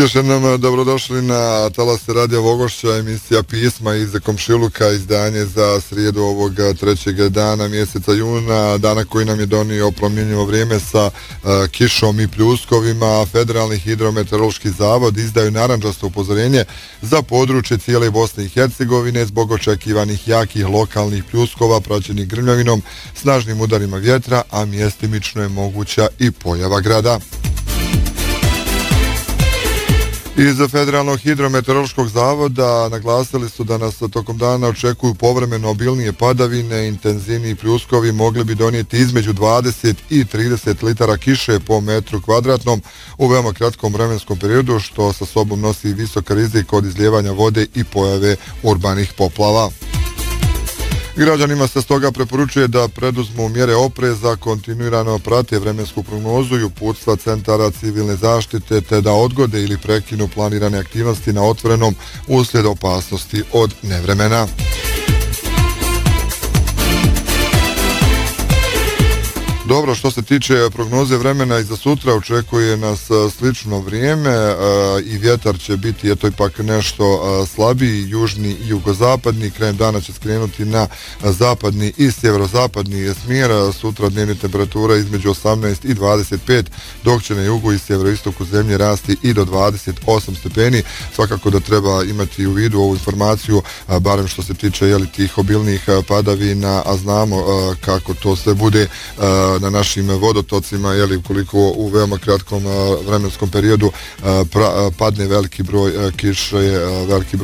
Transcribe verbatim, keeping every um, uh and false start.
Još jednom dobrodošli na talase Radija Vogošća, emisija Pisma iz komšiluka, izdanje za srijedu ovog trećeg dana mjeseca juna, dana koji nam je donio promjenjivo vrijeme sa uh, kišom i pljuskovima. Federalni hidrometeorološki zavod izdaju narandžasto upozorenje za područje cijele Bosne i Hercegovine zbog očekivanih jakih lokalnih pljuskova praćenih grmljavinom, snažnim udarima vjetra, a mjestimično je moguća i pojava grada. Iz Federalnog hidrometeorološkog zavoda naglasili su da nas tokom dana očekuju povremeno obilnije padavine, intenzivni pljuskovi mogli bi donijeti između dvadeset i trideset litara kiše po metru kvadratnom u veoma kratkom vremenskom periodu, što sa sobom nosi visok rizik od izlijevanja vode i pojave urbanih poplava. Građanima se stoga preporučuje da preduzmu mjere opreza, kontinuirano prate vremensku prognozu i uputstva centara civilne zaštite, te da odgode ili prekinu planirane aktivnosti na otvorenom uslijed opasnosti od nevremena. Dobro, što se tiče prognoze vremena i za sutra, očekuje nas slično vrijeme i vjetar će biti eto ipak nešto slabiji, južni i jugozapadni. Krajem dana će skrenuti na zapadni i sjeverozapadni smjer. Sutra dnevne temperatura između osamnaest i dvadeset pet, dok će na jugu i sjeveroistoku zemlje rasti i do dvadeset osam stepeni. Svakako da treba imati u vidu ovu informaciju, barem što se tiče jeli, tih obilnih padavina, a znamo kako to sve bude na našim vodotocima, jeli, ukoliko u veoma kratkom vremenskom periodu pra, padne veliki broj kiše, veliki broj